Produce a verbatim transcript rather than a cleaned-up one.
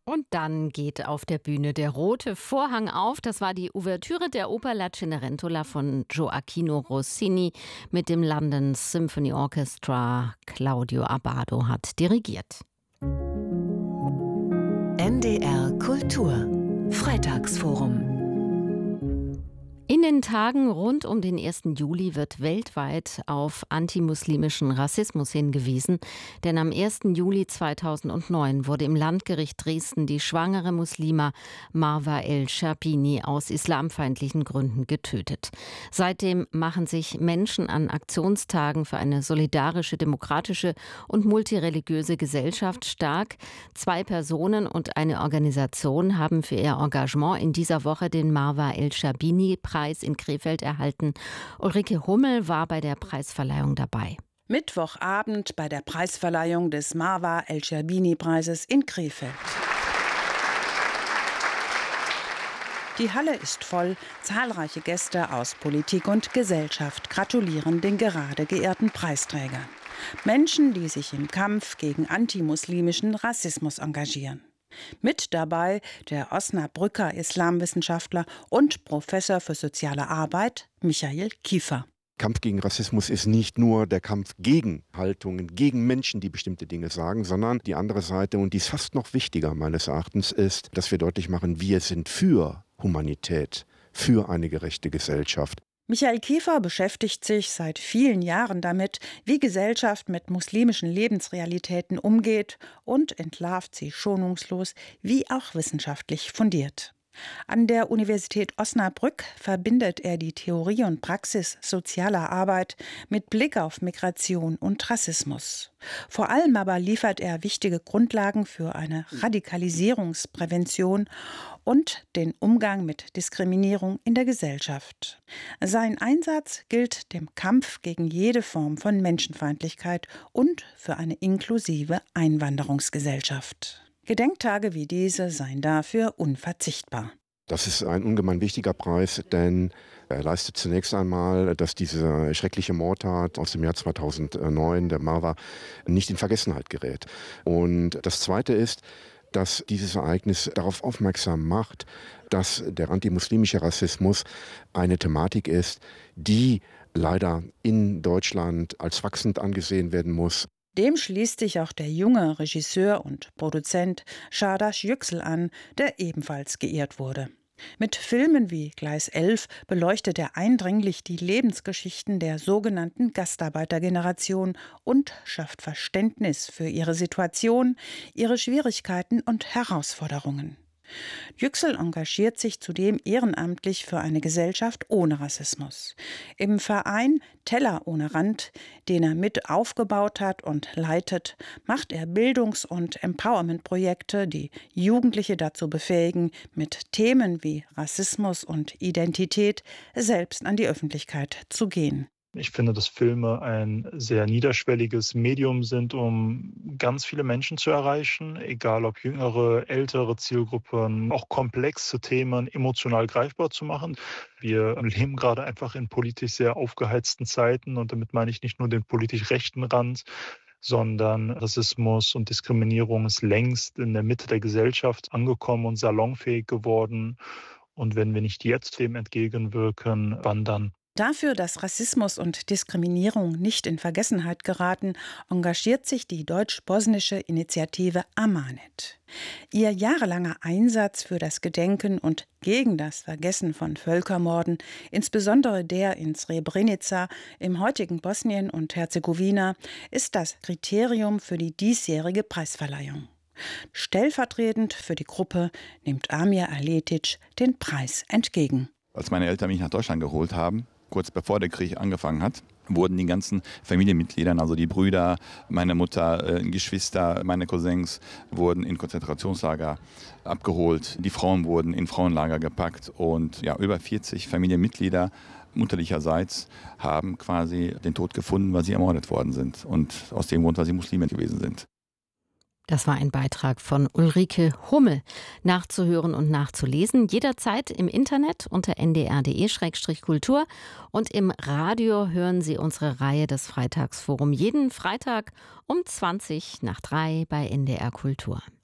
Und dann geht auf der Bühne der rote Vorhang auf. Das war die Ouvertüre der Oper La Cenerentola von Gioacchino Rossini mit dem London Symphony Orchestra. Claudio Abbado hat dirigiert. N D R Kultur Freitagsforum. In den Tagen rund um den ersten Juli wird weltweit auf antimuslimischen Rassismus hingewiesen. Denn am ersten Juli zweitausendneun wurde im Landgericht Dresden die schwangere Muslima Marwa El-Scherbini aus islamfeindlichen Gründen getötet. Seitdem machen sich Menschen an Aktionstagen für eine solidarische, demokratische und multireligiöse Gesellschaft stark. Zwei Personen und eine Organisation haben für ihr Engagement in dieser Woche den Marwa El-Scherbini-Preis in Krefeld erhalten. Ulrike Hummel war bei der Preisverleihung dabei. Mittwochabend bei der Preisverleihung des Marwa El-Scherbini-Preises in Krefeld. Die Halle ist voll, zahlreiche Gäste aus Politik und Gesellschaft gratulieren den gerade geehrten Preisträgern. Menschen, die sich im Kampf gegen antimuslimischen Rassismus engagieren. Mit dabei der Osnabrücker Islamwissenschaftler und Professor für soziale Arbeit Michael Kiefer. Kampf gegen Rassismus ist nicht nur der Kampf gegen Haltungen, gegen Menschen, die bestimmte Dinge sagen, sondern die andere Seite, und die ist fast noch wichtiger meines Erachtens, ist, dass wir deutlich machen, wir sind für Humanität, für eine gerechte Gesellschaft. Michael Kiefer beschäftigt sich seit vielen Jahren damit, wie Gesellschaft mit muslimischen Lebensrealitäten umgeht und entlarvt sie schonungslos wie auch wissenschaftlich fundiert. An der Universität Osnabrück verbindet er die Theorie und Praxis sozialer Arbeit mit Blick auf Migration und Rassismus. Vor allem aber liefert er wichtige Grundlagen für eine Radikalisierungsprävention und den Umgang mit Diskriminierung in der Gesellschaft. Sein Einsatz gilt dem Kampf gegen jede Form von Menschenfeindlichkeit und für eine inklusive Einwanderungsgesellschaft. Gedenktage wie diese seien dafür unverzichtbar. Das ist ein ungemein wichtiger Preis, denn er leistet zunächst einmal, dass diese schreckliche Mordtat aus dem Jahr zweitausendneun, der Marwa, nicht in Vergessenheit gerät. Und das Zweite ist, dass dieses Ereignis darauf aufmerksam macht, dass der antimuslimische Rassismus eine Thematik ist, die leider in Deutschland als wachsend angesehen werden muss. Dem schließt sich auch der junge Regisseur und Produzent Çağdaş Yüksel an, der ebenfalls geehrt wurde. Mit Filmen wie Gleis elf beleuchtet er eindringlich die Lebensgeschichten der sogenannten Gastarbeitergeneration und schafft Verständnis für ihre Situation, ihre Schwierigkeiten und Herausforderungen. Yüksel engagiert sich zudem ehrenamtlich für eine Gesellschaft ohne Rassismus. Im Verein Teller ohne Rand, den er mit aufgebaut hat und leitet, macht er Bildungs- und Empowerment-Projekte, die Jugendliche dazu befähigen, mit Themen wie Rassismus und Identität selbst an die Öffentlichkeit zu gehen. Ich finde, dass Filme ein sehr niederschwelliges Medium sind, um ganz viele Menschen zu erreichen, egal ob jüngere, ältere Zielgruppen, auch komplexe Themen emotional greifbar zu machen. Wir leben gerade einfach in politisch sehr aufgeheizten Zeiten, und damit meine ich nicht nur den politisch rechten Rand, sondern Rassismus und Diskriminierung ist längst in der Mitte der Gesellschaft angekommen und salonfähig geworden. Und wenn wir nicht jetzt dem entgegenwirken, wann dann? Dafür, dass Rassismus und Diskriminierung nicht in Vergessenheit geraten, engagiert sich die deutsch-bosnische Initiative Amanet. Ihr jahrelanger Einsatz für das Gedenken und gegen das Vergessen von Völkermorden, insbesondere der in Srebrenica im heutigen Bosnien und Herzegowina, ist das Kriterium für die diesjährige Preisverleihung. Stellvertretend für die Gruppe nimmt Amir Aletic den Preis entgegen. Als meine Eltern mich nach Deutschland geholt haben, kurz bevor der Krieg angefangen hat, wurden die ganzen Familienmitglieder, also die Brüder, meine Mutter, äh, Geschwister, meine Cousins, wurden in Konzentrationslager abgeholt. Die Frauen wurden in Frauenlager gepackt, und ja, über vierzig Familienmitglieder mütterlicherseits haben quasi den Tod gefunden, weil sie ermordet worden sind, und aus dem Grund, weil sie Muslime gewesen sind. Das war ein Beitrag von Ulrike Hummel. Nachzuhören und nachzulesen jederzeit im Internet unter n d r punkt d e Schrägstrich kultur, und im Radio hören Sie unsere Reihe des Freitagsforum jeden Freitag um zwanzig nach drei bei N D R Kultur.